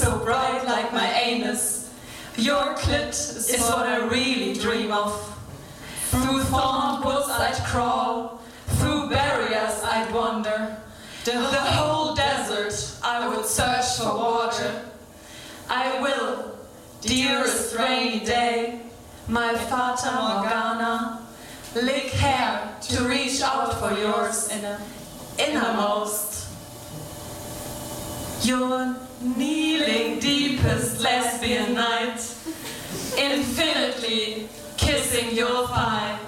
so bright like my anus. Your clit is what I really dream of. Through thorn woods I'd crawl, through barriers I'd wander. The whole desert I would search for water. I will, dearest rainy day, my Fata Morgana, lick hair to reach out for yours innermost. Your kneeling deepest lesbian night, infinitely kissing your thigh.